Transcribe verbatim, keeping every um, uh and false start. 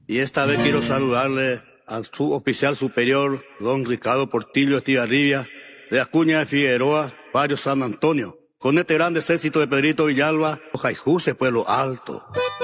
Y esta vez quiero saludarle al suboficial superior, don Ricardo Portillo Estigarribia, de Acuña de Figueroa, Barrio San Antonio, con este gran ejército de Pedrito Villalba, Jaijuse, Pueblo Alto.